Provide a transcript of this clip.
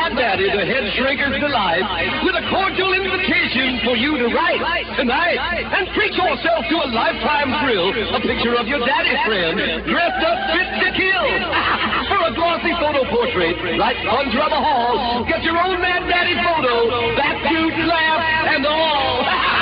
Mad Daddy, the head shrinker's delight, with a cordial invitation for you to write tonight and treat yourself to a lifetime thrill, a picture of your daddy friend dressed up fit to kill. For a glossy photo portrait, like Sponge Rubber Hall, get your own Mad Daddy photo, back dudes laugh and all.